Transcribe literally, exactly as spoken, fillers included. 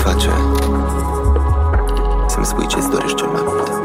face să-mi spui ce-ți dorești cel mai mult.